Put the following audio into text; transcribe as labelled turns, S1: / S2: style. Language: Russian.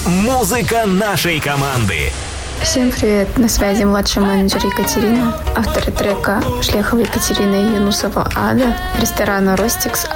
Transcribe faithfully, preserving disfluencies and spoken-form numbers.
S1: Музыка нашей команды.
S2: Всем привет, на связи младший менеджер Екатерина, авторы трека Шляхова Екатерина и Юнусова Ада, ресторана Ростикс